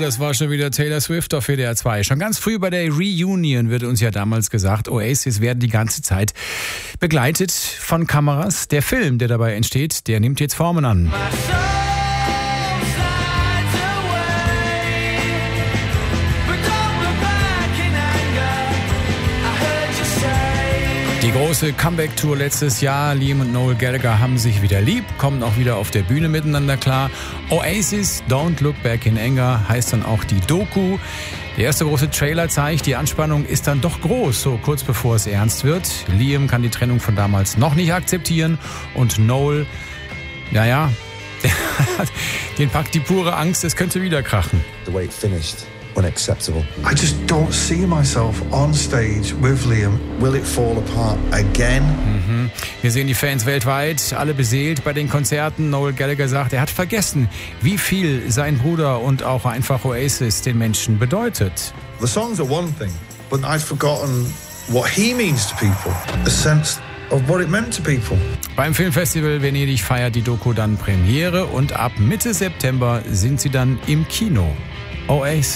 das war schon wieder Taylor Swift auf WDR 2. Schon ganz früh bei der Reunion wird uns ja damals gesagt, Oasis werden die ganze Zeit begleitet von Kameras. Der Film, der dabei entsteht, der nimmt jetzt Formen an. Die große Comeback-Tour letztes Jahr, Liam und Noel Gallagher haben sich wieder lieb, kommen auch wieder auf der Bühne miteinander klar. Oasis, Don't Look Back in Anger heißt dann auch die Doku. Der erste große Trailer zeigt, die Anspannung ist dann doch groß, so kurz bevor es ernst wird. Liam kann die Trennung von damals noch nicht akzeptieren und Noel, den packt die pure Angst, es könnte wieder krachen. The way it finished. Unacceptable. I just don't see myself on stage with Liam. Will it fall apart again? Wir sehen die Fans weltweit, alle beseelt bei den Konzerten. Noel Gallagher sagt, er hat vergessen, wie viel sein Bruder und auch einfach Oasis den Menschen bedeutet. The songs are one thing, but I'd forgotten what he means to people. The sense of what it meant to people. Beim Filmfestival Venedig feiert die Doku dann Premiere und ab Mitte September sind sie dann im Kino. Oasis.